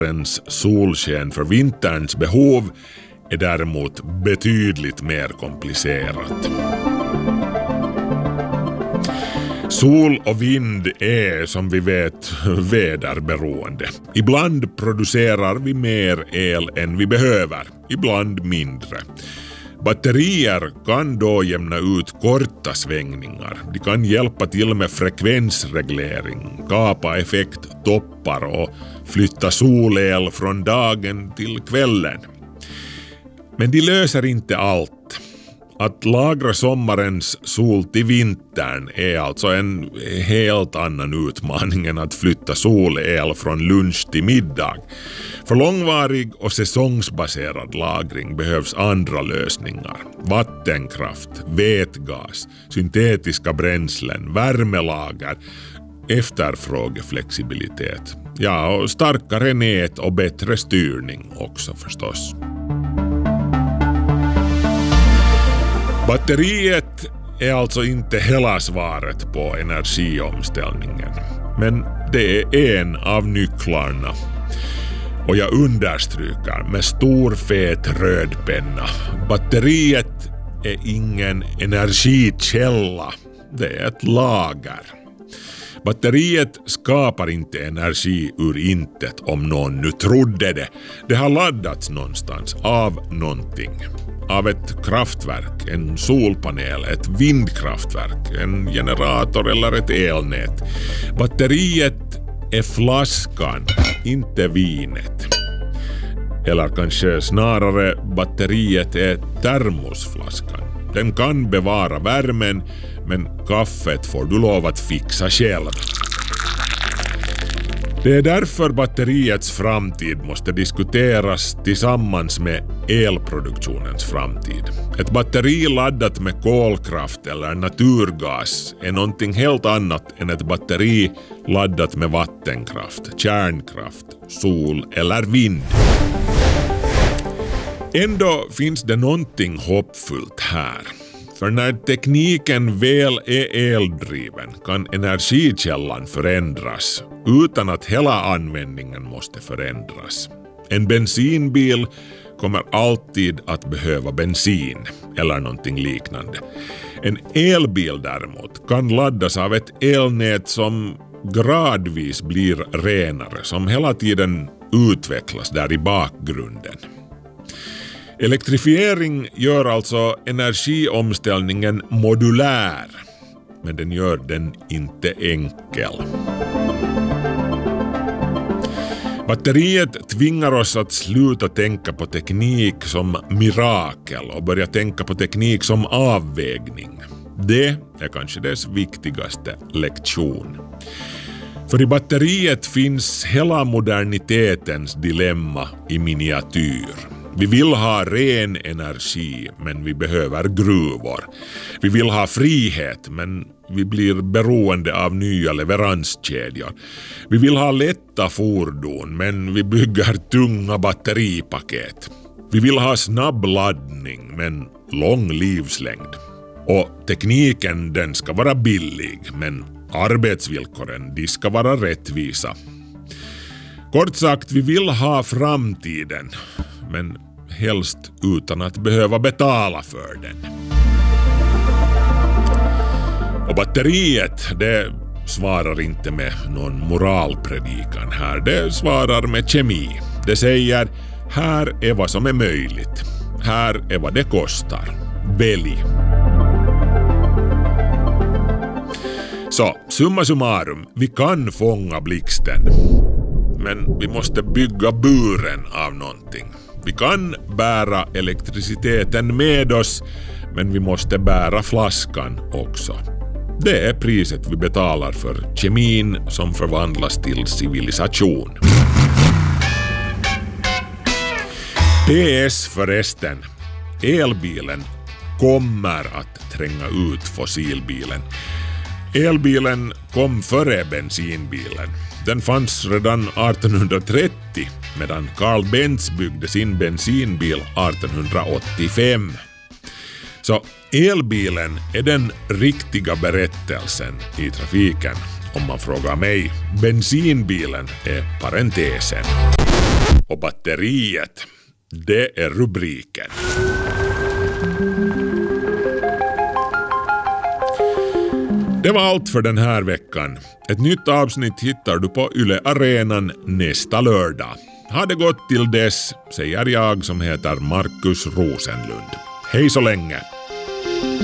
sommarens solsken för vinterns behov är däremot betydligt mer komplicerat. Sol och vind är, som vi vet, väderberoende. Ibland producerar vi mer el än vi behöver, ibland mindre. Batterier kan då jämna ut korta svängningar. De kan hjälpa till med frekvensreglering, kapa effekttoppar och flytta solel från dagen till kvällen. Men de löser inte allt. Att lagra sommarens sol till vintern är alltså en helt annan utmaning än att flytta solel från lunch till middag. För långvarig och säsongsbaserad lagring behövs andra lösningar. Vattenkraft, vätgas, syntetiska bränslen, värmelager, efterfrågeflexibilitet. Ja, och starkare nät och bättre styrning också förstås. Batteriet är alltså inte hela svaret på energiomställningen, men det är en av nycklarna. Och jag understryker med stor fet röd penna: batteriet är ingen energikälla, det är ett lager. Batteriet skapar inte energi ur intet om någon nu trodde det. Det har laddats någonstans av någonting. Av ett kraftverk, en solpanel, ett vindkraftverk, en generator eller ett elnät. Batteriet är flaskan, inte vinet. Eller kanske snarare batteriet är termosflaskan. Den kan bevara värmen, men kaffet får du lov att fixa själv. Det är därför batteriets framtid måste diskuteras tillsammans med elproduktionens framtid. Ett batteri laddat med kolkraft eller naturgas är någonting helt annat än ett batteri laddat med vattenkraft, kärnkraft, sol eller vind. Ändå finns det någonting hoppfullt här. För när tekniken väl är eldriven kan energikällan förändras utan att hela användningen måste förändras. En bensinbil kommer alltid att behöva bensin eller någonting liknande. En elbil däremot kan laddas av ett elnät som gradvis blir renare, som hela tiden utvecklas där i bakgrunden. Elektrifiering gör alltså energiomställningen modulär, men den gör den inte enkel. Batteriet tvingar oss att sluta tänka på teknik som mirakel och börja tänka på teknik som avvägning. Det är kanske dess viktigaste lektion. För i batteriet finns hela modernitetens dilemma i miniatyr. Vi vill ha ren energi, men vi behöver gruvor. Vi vill ha frihet, men vi blir beroende av nya leveranskedjor. Vi vill ha lätta fordon, men vi bygger tunga batteripaket. Vi vill ha snabb laddning, men lång livslängd. Och tekniken, den ska vara billig, men arbetsvillkoren, de ska vara rättvisa. Kort sagt, vi vill ha framtiden, men helst utan att behöva betala för den. Och batteriet, det svarar inte med någon moralpredikan här. Det svarar med kemi. Det säger: här är vad som är möjligt. Här är vad det kostar. Välj. Så, summa summarum, vi kan fånga blixten. Men vi måste bygga buren av någonting. Vi kan bära elektriciteten med oss, men vi måste bära flaskan också. Det är priset vi betalar för kemin som förvandlas till civilisation. PS förresten. Elbilen kommer att tränga ut fossilbilen. Elbilen kom före bensinbilen. Den fanns redan 1830, medan Carl Benz byggde sin bensinbil 1885. Så elbilen är den riktiga berättelsen i trafiken, om man frågar mig. Bensinbilen är parentesen. Och batteriet, det är rubriken. Det var allt för den här veckan. Ett nytt avsnitt hittar du på Yle Arenan nästa lördag. Ha det gott till dess, säger jag som heter Markus Rosenlund. Hej så länge!